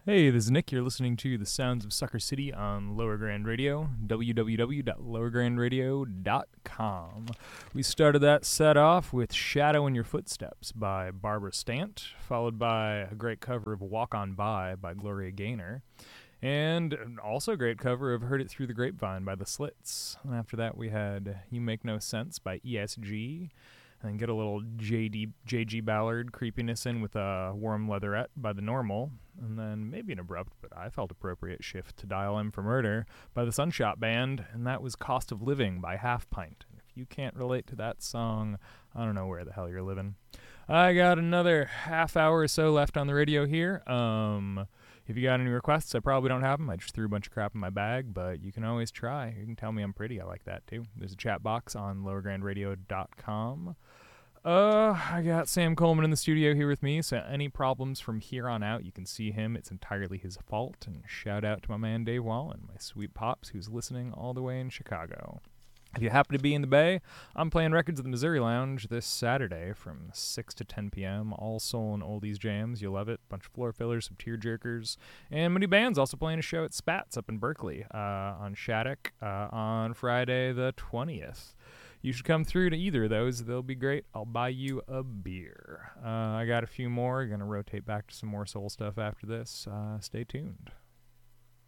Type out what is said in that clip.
Hey, this is Nick. You're listening to the Sounds of Sucker City on Lower Grand Radio, www.lowergrandradio.com. We started that set off with Shadow in Your Footsteps by Barbara Stant, followed by a great cover of Walk On By Gloria Gaynor, and also a great cover of Heard It Through the Grapevine by The Slits. And after that, we had You Make No Sense by ESG, and get a little J.G. Ballard creepiness in with a Warm Leatherette by The Normal, and then maybe an abrupt, but I felt appropriate shift to Dial M for Murder by the Sunshot Band, and that was Cost of Living by Half Pint. And if you can't relate to that song, I don't know where the hell you're living. I got another half hour or so left on the radio here. If you got any requests, I probably don't have them. I just threw a bunch of crap in my bag, but you can always try. You can tell me I'm pretty. I like that, too. There's a chat box on lowergrandradio.com. I got Sam Coleman in the studio here with me, so any problems from here on out, you can see him. It's entirely his fault. And shout out to my man Dave Wallen, my sweet pops, who's listening all the way in Chicago. If you happen to be in the Bay, I'm playing records at the Missouri Lounge this Saturday from 6 to 10 p.m. All soul and oldies jams. You'll love it. Bunch of floor fillers, some tear jerkers. And my new band's also playing a show at Spats up in Berkeley on Shattuck on Friday the 20th. You should come through to either of those. They'll be great. I'll buy you a beer. I got a few more. Going to rotate back to some more soul stuff after this. Stay tuned.